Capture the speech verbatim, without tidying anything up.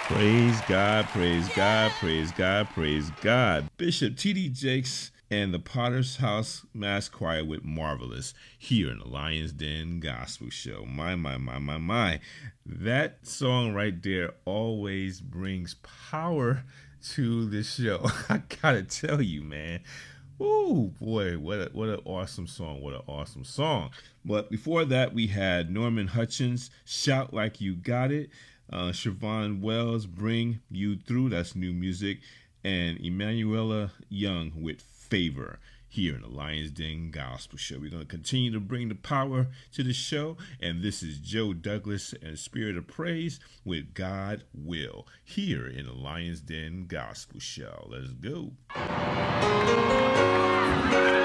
Praise God, praise God, praise God, praise God. Bishop T D Jakes and the Potter's House Mass Choir with Marvelous here in the Lion's Den Gospel Show. My, my, my, my, my. That song right there always brings power to the show. I gotta tell you, man. Oh boy, what a, what an awesome song. What an awesome song. But before that, we had Norman Hutchins, Shout Like You Got It. Uh, Siobhan Wells, Bring You Through. That's new music. And Emanuela Young with Favor here in the Lion's Den Gospel Show. We're going to continue to bring the power to the show. And this is Joe Douglas and Spirit of Praise with God Will here in the Lion's Den Gospel Show. Let's go.